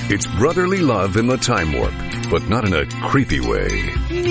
It's brotherly love in the Time Warp, but not in a creepy way.